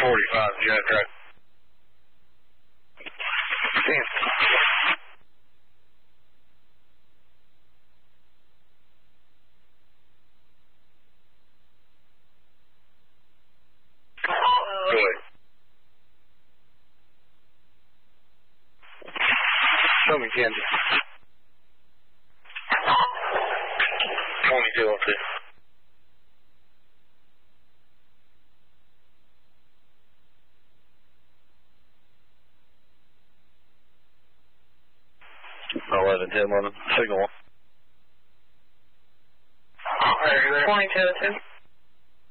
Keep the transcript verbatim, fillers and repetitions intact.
forty-five, Jack, right? Go ahead. Show me, Kansas. twenty-two up there. eleven, ten, eleven. Signal. twenty-two oh two.